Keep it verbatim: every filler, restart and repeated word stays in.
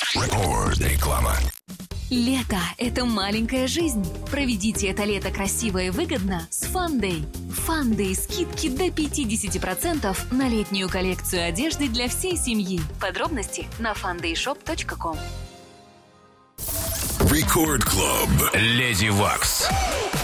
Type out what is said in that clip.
Реклама. Лето – это маленькая жизнь. Проведите это лето красиво и выгодно с Фандэй. Фандэй – скидки до пятьдесят процентов на летнюю коллекцию одежды для всей семьи. Подробности на фандэй шоп точка ком. Record Club. Леди Вакс.